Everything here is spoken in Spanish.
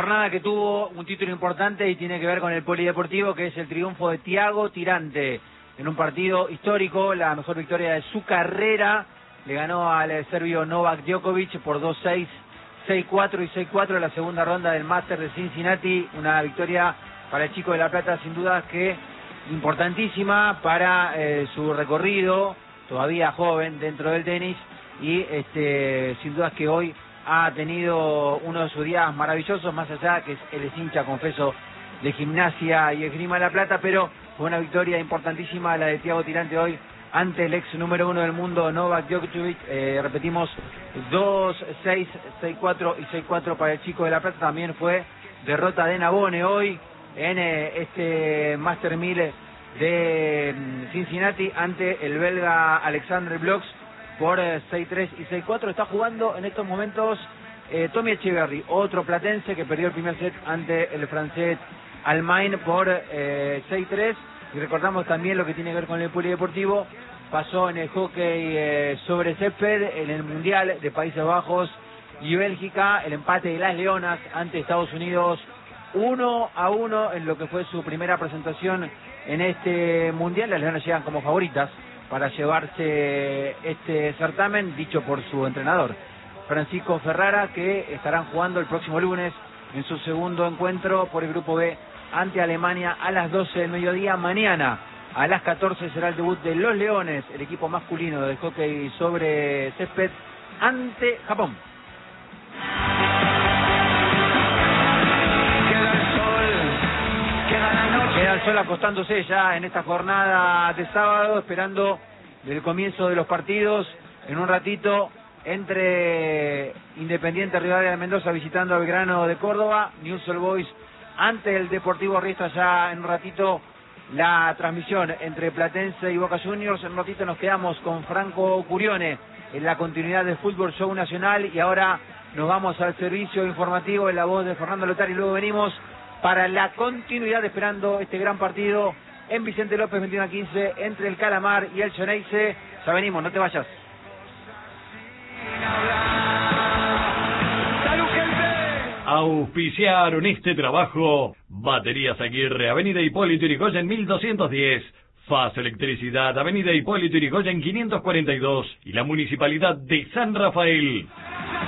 jornada que tuvo un título importante y tiene que ver con el polideportivo, que es el triunfo de Thiago Tirante en un partido histórico, la mejor victoria de su carrera. Le ganó al serbio Novak Djokovic por 2-6, 6-4 y 6-4 en la segunda ronda del Master de Cincinnati. Una victoria para el chico de La Plata, sin duda que importantísima para su recorrido, todavía joven dentro del tenis, y sin duda que hoy ha tenido uno de sus días maravillosos, más allá que él es hincha, confeso, de Gimnasia y Esgrima La Plata, pero fue una victoria importantísima la de Thiago Tirante hoy ante el ex número 1 del mundo, Novak Djokovic. Repetimos, 2-6, 6-4 y 6-4 para el chico de La Plata. También fue derrota de Nabone hoy en este Master 1000 de Cincinnati ante el belga Alexandre Bloch por 6-3 y 6-4. Está jugando en estos momentos Tommy Echeverry, otro platense que perdió el primer set ante el francés Almain por 6-3. Y recordamos también lo que tiene que ver con el polideportivo. Pasó en el hockey sobre césped, en el Mundial de Países Bajos y Bélgica, el empate de las Leonas ante Estados Unidos 1-1 en lo que fue su primera presentación en este Mundial. Las Leonas llegan como favoritas para llevarse este certamen, dicho por su entrenador, Francisco Ferrara, que estarán jugando el próximo lunes en su segundo encuentro por el Grupo B ante Alemania a las 12 del mediodía. Mañana a las 14 será el debut de los Leones, el equipo masculino de hockey sobre césped, ante Japón. Queda el sol acostándose ya en esta jornada de sábado, esperando el comienzo de los partidos. En un ratito, entre Independiente Rivadavia de Mendoza visitando a Belgrano de Córdoba, Newell's Old Boys ante el Deportivo Riestra. Ya en un ratito la transmisión entre Platense y Boca Juniors. En un ratito nos quedamos con Franco Curione en la continuidad del Fútbol Show Nacional, y ahora nos vamos al servicio informativo en la voz de Fernando Lotari, y luego venimos para la continuidad esperando este gran partido en Vicente López 21-15 entre el Calamar y el Xeneize. Ya venimos, no te vayas. Auspiciaron este trabajo Baterías Aguirre, Avenida Hipólito Yrigoyen 1210, FAS Electricidad, Avenida Hipólito Yrigoyen 542 y la Municipalidad de San Rafael.